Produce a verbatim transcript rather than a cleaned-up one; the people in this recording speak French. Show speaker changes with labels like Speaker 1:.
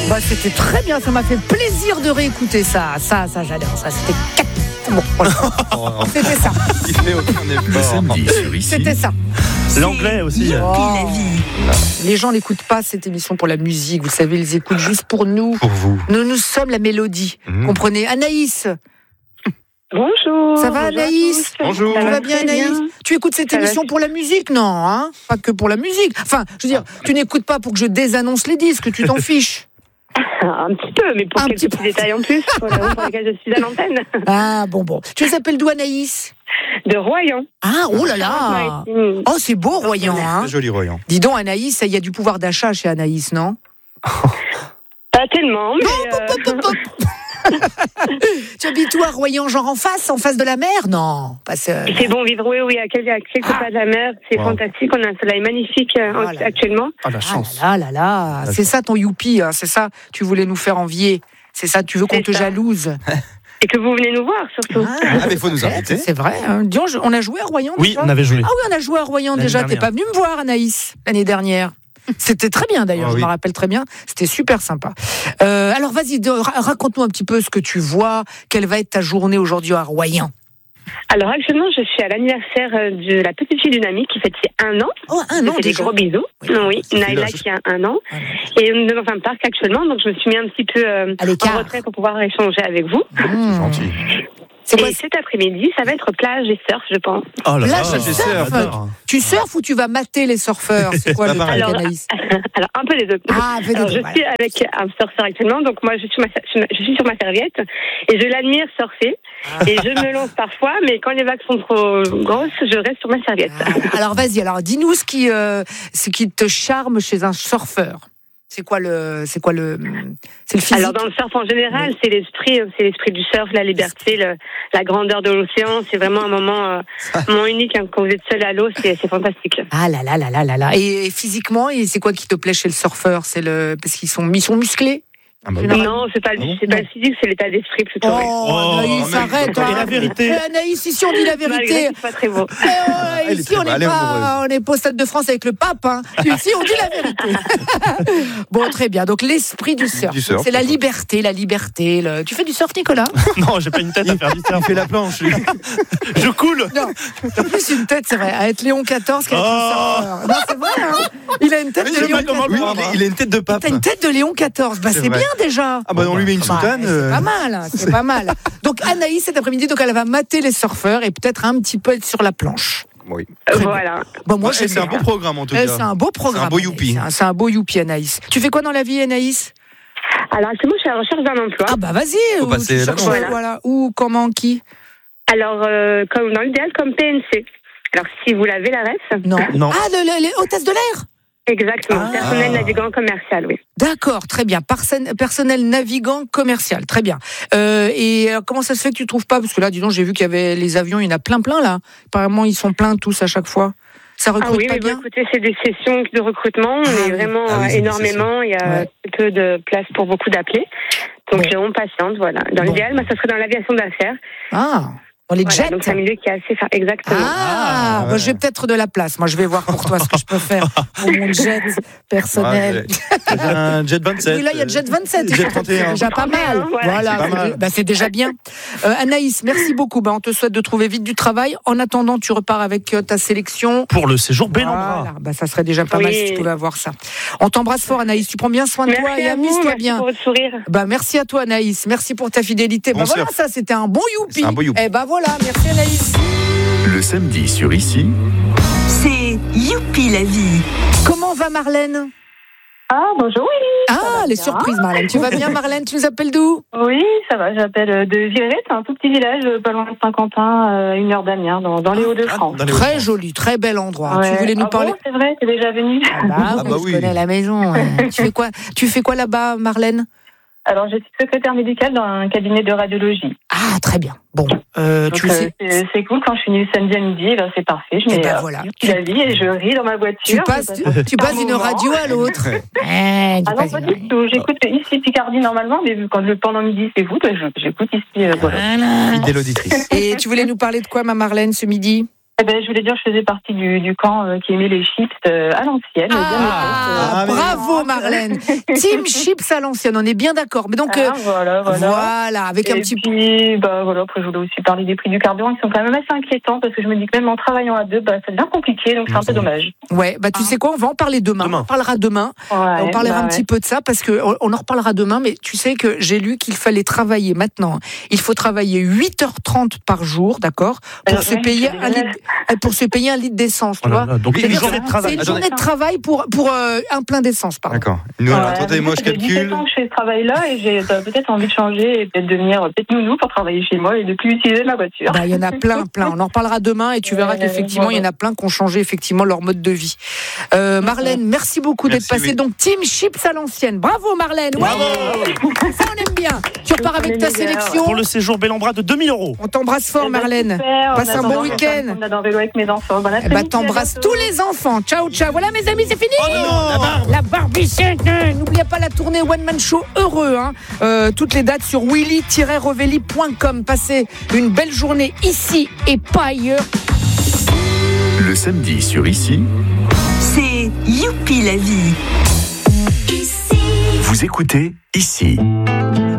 Speaker 1: Bah, c'était très bien, ça m'a fait plaisir de réécouter ça. Ça, ça, j'adore. Ça, c'était quatre. Bon, voilà. C'était ça.
Speaker 2: Il fait aucun effort.
Speaker 3: Samedi sur ici.
Speaker 1: C'était ça.
Speaker 3: L'anglais aussi.
Speaker 1: Oh. Les gens n'écoutent pas cette émission pour la musique, vous savez, ils les écoutent juste pour nous.
Speaker 2: Pour vous.
Speaker 1: Nous, nous sommes la mélodie.
Speaker 2: Mmh.
Speaker 1: Comprenez, Anaïs.
Speaker 4: Bonjour.
Speaker 1: Ça va, Anaïs?
Speaker 2: Bonjour.
Speaker 1: Ça
Speaker 4: Ça
Speaker 1: va
Speaker 4: va
Speaker 1: bien,
Speaker 4: très
Speaker 1: Anaïs?
Speaker 4: bien.
Speaker 1: Tu écoutes cette
Speaker 4: Ça va.
Speaker 1: émission pour la musique? Non, hein? Pas que pour la musique. Enfin, je veux dire, tu n'écoutes pas pour que je désannonce les disques, tu t'en fiches.
Speaker 4: Un petit peu, mais pour
Speaker 1: Un
Speaker 4: quelques
Speaker 1: petit
Speaker 4: petits détails en plus, pour la raison pour laquelle je suis à l'antenne.
Speaker 1: Ah, bon, bon. Tu t'appelles d'où, Anaïs?
Speaker 4: De Royan.
Speaker 1: Ah, oh là là!
Speaker 4: Mmh.
Speaker 1: Oh, c'est beau, Royan, hein?
Speaker 2: Très joli Royan.
Speaker 1: Dis donc, Anaïs, il y a du pouvoir d'achat chez Anaïs, non?
Speaker 4: Pas tellement, mais...
Speaker 1: Hop, hop, hop, hop. Tu habites où à Royan, genre en face, en face de la mer? Non, pas ça.
Speaker 4: euh, c'est bon vivre, oui, oui, à quelques, à quelques pas de la mer. C'est
Speaker 2: Wow.
Speaker 4: fantastique, on a un soleil magnifique euh,
Speaker 1: Oh là là.
Speaker 4: actuellement.
Speaker 2: Ah, la
Speaker 1: Ah
Speaker 2: chance.
Speaker 1: là là là, là. C'est ça ton youpi, hein, c'est ça, tu voulais nous faire envier. C'est ça, tu veux qu'on
Speaker 4: C'est
Speaker 1: te
Speaker 4: ça.
Speaker 1: jalouse.
Speaker 4: Et que vous venez nous voir, surtout.
Speaker 2: Ah, mais il faut nous inviter.
Speaker 1: C'est vrai. Hein. Dis donc, je- on a joué à Royan
Speaker 3: Oui,
Speaker 1: déjà
Speaker 3: on avait joué.
Speaker 1: Ah oui, on a joué à Royan
Speaker 3: L'année
Speaker 1: déjà. T'es
Speaker 3: dernière.
Speaker 1: pas venu me voir, Anaïs, l'année dernière. C'était très bien d'ailleurs,
Speaker 2: Ah
Speaker 1: je
Speaker 2: oui.
Speaker 1: me rappelle très bien. C'était super sympa. Euh, alors vas-y, de- ra- raconte-nous un petit peu ce que tu vois. Quelle va être ta journée aujourd'hui à Royan?
Speaker 4: Alors actuellement, je suis à l'anniversaire euh, de la petite fille d'une amie qui fête ses un an.
Speaker 1: Oh, un
Speaker 4: Je
Speaker 1: an
Speaker 4: fais des
Speaker 1: déjà.
Speaker 4: gros bisous.
Speaker 1: Oui.
Speaker 4: Oui, Naïla
Speaker 2: là, je-
Speaker 4: qui a un an.
Speaker 1: Ah,
Speaker 4: Et on est dans un parc actuellement, donc je me suis mis un petit peu euh,
Speaker 1: À l'écart.
Speaker 4: en retrait pour pouvoir échanger avec vous.
Speaker 1: Mmh.
Speaker 2: Gentil.
Speaker 1: C'est quoi
Speaker 4: Et cet après-midi, ça va être plage et surf, je pense.
Speaker 3: Oh là
Speaker 1: Là,
Speaker 3: là,
Speaker 1: je surfe.
Speaker 3: j'adore.
Speaker 1: Tu surfes ou tu vas mater les surfeurs? C'est quoi
Speaker 2: C'est
Speaker 1: le
Speaker 2: pas
Speaker 1: truc,
Speaker 4: pareil.
Speaker 1: Anaïs?
Speaker 4: Alors, un peu des deux.
Speaker 1: Ah, fais des
Speaker 4: Alors,
Speaker 1: deux,
Speaker 4: je
Speaker 1: voilà.
Speaker 4: suis avec un surfeur actuellement, donc moi, je suis, ma- je suis sur ma serviette et je l'admire surfer. Et je me lance parfois, mais quand les vagues sont trop grosses, je reste sur ma serviette.
Speaker 1: Ah, alors vas-y, alors dis-nous ce qui, euh, ce qui te charme chez un surfeur. C'est quoi le, c'est quoi le, c'est le physique.
Speaker 4: Alors, dans le surf en général, c'est l'esprit, c'est l'esprit du surf, la liberté, le- la grandeur de l'océan. C'est vraiment un moment, euh, un moment unique. Hein. Quand vous êtes seul à l'eau, c'est, c'est fantastique.
Speaker 1: Ah là là là là là là. Et, et physiquement, et c'est quoi qui te plaît chez le surfeur? C'est le, parce qu'ils sont, ils sont musclés.
Speaker 2: Ah, bah,
Speaker 1: Généralement.
Speaker 4: Non, c'est pas, le-
Speaker 2: Ah bon
Speaker 4: c'est pas le physique, c'est l'état d'esprit plutôt. oui.
Speaker 1: Oh, Anaïs,
Speaker 2: quand même,
Speaker 1: arrête.
Speaker 2: quand même.
Speaker 1: hein.
Speaker 3: Et la vérité.
Speaker 1: Eh, Anaïs, ici on dit la vérité.
Speaker 4: Malgré que c'est pas très beau.
Speaker 1: Eh, oh,
Speaker 2: Elle est
Speaker 1: ici
Speaker 2: très
Speaker 1: on
Speaker 2: belle,
Speaker 1: n'est
Speaker 2: elle est
Speaker 1: pas, on n'est pas au Stade de France avec le pape. Hein. Ici on dit la vérité. Bon, très bien. Donc l'esprit du surf,
Speaker 2: Du surf,
Speaker 1: c'est la
Speaker 2: d'accord.
Speaker 1: liberté, la liberté. le- Tu fais du surf, Nicolas?
Speaker 3: Non, j'ai pas une tête à faire du
Speaker 2: Il
Speaker 3: surf.
Speaker 2: fait la planche, lui.
Speaker 3: Je coule.
Speaker 1: Non, t'as plus une tête, c'est vrai, à être Léon quatorze qu'à être
Speaker 3: Oh.
Speaker 1: un surfeur. Non, c'est vrai, hein. Il a une tête
Speaker 2: Oui,
Speaker 1: de
Speaker 2: je sais
Speaker 1: Léon
Speaker 3: pas comment le
Speaker 2: Oui,
Speaker 1: quatorze.
Speaker 3: prendre.
Speaker 2: il, il a une tête de pape.
Speaker 1: T'as une tête de Léon quatorze. Bah,
Speaker 2: C'est
Speaker 1: c'est
Speaker 2: vrai.
Speaker 1: bien déjà.
Speaker 2: Ah, bah, on lui met une
Speaker 1: Bah,
Speaker 2: soutane.
Speaker 1: c'est
Speaker 2: euh,
Speaker 1: pas mal, hein, c'est pas mal. Donc Anaïs, cet après-midi, donc elle va mater les surfeurs et peut-être un petit peu être sur la planche.
Speaker 2: Oui.
Speaker 1: Très bien.
Speaker 4: Voilà.
Speaker 1: Bon, moi,
Speaker 2: Ouais,
Speaker 1: j'aime
Speaker 2: c'est un
Speaker 1: bien.
Speaker 2: beau programme, en tout
Speaker 1: Eh,
Speaker 2: cas.
Speaker 1: c'est un beau programme.
Speaker 2: C'est un beau
Speaker 1: Anaïs.
Speaker 2: youpi.
Speaker 1: C'est un- C'est un beau youpi, Anaïs. Tu fais quoi dans la vie, Anaïs?
Speaker 4: Alors, actuellement, je suis à la recherche d'un emploi.
Speaker 1: Ah bah vas-y.
Speaker 2: Faut
Speaker 1: où
Speaker 2: passer
Speaker 1: tu
Speaker 2: la
Speaker 1: cherches,
Speaker 4: main.
Speaker 1: voilà. voilà. Où, comment, qui?
Speaker 4: Alors, euh, comme dans l'idéal, comme P N C. Alors, si vous l'avez, la ref.
Speaker 1: Non.
Speaker 3: Non.
Speaker 1: Ah, le- le- les hôtesses de l'air.
Speaker 4: Exactement.
Speaker 1: Ah.
Speaker 4: Personnel navigant commercial, oui.
Speaker 1: D'accord, très bien. Parsen- personnel navigant commercial, très bien. Euh, et euh, comment ça se fait que tu trouves pas? Parce que là, dis donc, j'ai vu qu'il y avait les avions, il y en a plein, plein là. Apparemment, ils sont pleins tous à chaque fois. Ça recrute
Speaker 4: Ah oui,
Speaker 1: pas
Speaker 4: mais bon,
Speaker 1: bien?
Speaker 4: écoutez, c'est des sessions de recrutement.
Speaker 1: Ah
Speaker 4: On
Speaker 1: oui.
Speaker 4: est vraiment
Speaker 2: Ah oui,
Speaker 4: euh,
Speaker 2: c'est des
Speaker 4: énormément. Il y a
Speaker 1: Ouais.
Speaker 4: peu de place pour beaucoup d'appelés. Donc,
Speaker 1: Bon.
Speaker 4: on patiente, voilà. Dans
Speaker 1: Bon.
Speaker 4: l'idéal, moi, ça serait dans l'aviation d'affaires.
Speaker 1: Ah, on les
Speaker 4: Voilà,
Speaker 1: jette.
Speaker 4: donc, c'est un milieu qui est assez... fa- Exactement.
Speaker 1: Ah,
Speaker 2: Ah,
Speaker 1: bah,
Speaker 2: ouais.
Speaker 1: j'ai peut-être de la place. Moi, je vais voir pour toi ce que je peux faire pour mon jet personnel.
Speaker 2: Ouais,
Speaker 3: J'ai un jet vingt-sept.
Speaker 1: Oui, là, il y a Jet vingt-sept.
Speaker 2: Jet trente et un.
Speaker 1: C'est déjà pas mal.
Speaker 4: Voilà,
Speaker 1: Voilà,
Speaker 2: c'est pas
Speaker 1: c'est
Speaker 2: mal.
Speaker 1: dé- bah, c'est déjà bien. Euh, Anaïs, merci beaucoup. Bah, on te souhaite de trouver vite du travail. En attendant, tu repars avec euh, ta sélection.
Speaker 3: Pour le séjour Bellambra.
Speaker 1: Voilà, bah, ça serait déjà pas mal
Speaker 4: Oui.
Speaker 1: si tu pouvais avoir ça. On t'embrasse fort, Anaïs. Tu prends bien soin de
Speaker 4: Merci
Speaker 1: toi et
Speaker 4: à vous,
Speaker 1: amuse-toi
Speaker 4: merci
Speaker 1: bien.
Speaker 4: pour votre sourire.
Speaker 1: Bah, merci à toi, Anaïs. Merci pour ta fidélité.
Speaker 2: Bon
Speaker 1: bah, voilà,
Speaker 2: surf.
Speaker 1: ça, c'était un bon youpi.
Speaker 2: C'est un beau youpi.
Speaker 1: Eh bah, voilà, merci, Anaïs.
Speaker 3: Le samedi sur ici.
Speaker 5: C'est Youpi la vie.
Speaker 1: Comment va Marlène?
Speaker 6: Ah, bonjour, oui.
Speaker 1: Ah, les surprises, Marlène. Tu vas bien, Marlène? Tu nous appelles d'où?
Speaker 6: Oui, ça va, j'appelle euh, de Virette, un tout petit village euh, pas loin de Saint-Quentin, euh, une heure d'Amiens, dans, dans les Hauts-de-France.
Speaker 2: Dans les
Speaker 1: Très
Speaker 2: Hauts-de-France.
Speaker 1: joli, très bel endroit.
Speaker 6: Ouais.
Speaker 1: Tu voulais nous
Speaker 6: Ah
Speaker 1: parler?
Speaker 6: bon, c'est vrai, c'est déjà venu.
Speaker 1: Ah bah,
Speaker 2: Ah
Speaker 1: oui,
Speaker 2: bah
Speaker 1: je
Speaker 2: oui.
Speaker 1: connais la maison. ouais. tu fais quoi? Tu fais quoi là-bas, Marlène?
Speaker 6: Alors, je suis secrétaire médicale dans un cabinet de radiologie.
Speaker 1: Ah, très bien. Bon, euh,
Speaker 6: Donc,
Speaker 1: tu
Speaker 6: euh,
Speaker 1: sais.
Speaker 6: c'est, c'est cool, quand je finis le samedi à midi, ben, c'est parfait. Je
Speaker 1: Eh
Speaker 6: mets
Speaker 1: ben
Speaker 6: euh,
Speaker 1: voilà.
Speaker 6: Youpi la vie et je ris dans ma voiture.
Speaker 1: Tu
Speaker 6: Je
Speaker 1: passes,
Speaker 6: passe
Speaker 1: tu,
Speaker 6: un
Speaker 1: tu passes
Speaker 6: bon
Speaker 1: d'une
Speaker 6: moment.
Speaker 1: radio à l'autre. Eh, tu
Speaker 6: Ah non,
Speaker 1: passes
Speaker 6: pas
Speaker 1: d'une-
Speaker 6: du tout. J'écoute ici Picardie normalement, mais vu quand le pendant midi c'est vous, ben, je- j'écoute ici. euh, voilà.
Speaker 1: Voilà.
Speaker 2: Fidèle auditrice.
Speaker 1: Et tu voulais nous parler de quoi, ma Marlène, ce midi?
Speaker 6: Eh ben, je voulais dire, je faisais partie du, du camp euh, qui aimait les chips euh, à l'ancienne.
Speaker 1: Ah,
Speaker 2: Ah, mais-
Speaker 1: bravo Marlène. Team Chips à l'ancienne, on est bien d'accord. Mais donc, euh,
Speaker 6: Ah, voilà, voilà.
Speaker 1: voilà, avec un
Speaker 6: Et
Speaker 1: petit
Speaker 6: puis, bah, voilà, après, je voulais aussi parler des prix du carburant qui sont quand même assez inquiétants parce que je me dis que même en travaillant à deux, bah, ça devient compliqué, donc c'est un peu dommage.
Speaker 1: Ouais, bah tu sais quoi, on va en parler demain.
Speaker 3: Demain.
Speaker 1: On parlera demain.
Speaker 6: Ouais,
Speaker 1: on parlera
Speaker 6: bah,
Speaker 1: un
Speaker 6: ouais.
Speaker 1: petit peu de ça parce que on, on en reparlera demain. Mais tu sais que j'ai lu qu'il fallait travailler maintenant. Il faut travailler huit heures trente par jour, d'accord, pour
Speaker 6: Alors,
Speaker 1: se
Speaker 6: ouais,
Speaker 1: payer
Speaker 6: c'est
Speaker 1: un
Speaker 6: génial.
Speaker 1: litre, euh, pour se payer un litre d'essence, tu
Speaker 3: Oh là
Speaker 1: vois.
Speaker 3: là, donc une
Speaker 1: C'est-à-dire
Speaker 3: journée
Speaker 1: que
Speaker 3: de travail.
Speaker 1: C'est une
Speaker 2: Attendez.
Speaker 1: journée de travail pour pour euh, un plein d'essence, pardon.
Speaker 2: D'accord. Nous, alors,
Speaker 6: Ouais,
Speaker 2: attendez, moi, je
Speaker 6: ça fait dix-sept
Speaker 2: calcule.
Speaker 6: ans que je fais ce travail-là et j'ai euh, peut-être envie de changer et peut-être devenir euh, peut-être nounou pour travailler chez moi et de plus utiliser ma voiture.
Speaker 1: Bah, il y en a plein, plein. On en reparlera demain et tu verras
Speaker 6: Ouais,
Speaker 1: qu'effectivement, il y en a plein qui ont changé effectivement leur mode de vie. Euh, Marlène, merci beaucoup d'être
Speaker 2: Merci,
Speaker 1: passée.
Speaker 2: oui.
Speaker 1: Donc, Team Chips à l'ancienne. Bravo Marlène. Ouais. Ça, on aime bien. Tu repars avec ta
Speaker 6: Les meilleurs.
Speaker 1: sélection.
Speaker 3: Pour le séjour Bellambra de deux mille euros.
Speaker 1: On t'embrasse fort,
Speaker 6: Eh ben,
Speaker 1: Marlène.
Speaker 6: super,
Speaker 1: Passe
Speaker 6: on
Speaker 1: un
Speaker 6: adore
Speaker 1: bon
Speaker 6: le
Speaker 1: week-end.
Speaker 6: On adore vélo avec mes enfants. Bon
Speaker 1: Eh
Speaker 6: après-midi,
Speaker 1: bah,
Speaker 6: à
Speaker 1: t'embrasses
Speaker 6: bientôt.
Speaker 1: tous les enfants. Ciao, ciao. Voilà, mes amis, c'est fini.
Speaker 3: Oh non, la barbe.
Speaker 1: La barbichette. hein. N'oubliez pas la tournée One Man Show heureux. Hein. Euh, toutes les dates sur willy tiret revelli point com. Passez une belle journée ici et pas ailleurs.
Speaker 3: Le samedi sur Ici,
Speaker 5: C'est Youpi la vie.
Speaker 3: vous écoutez Ici.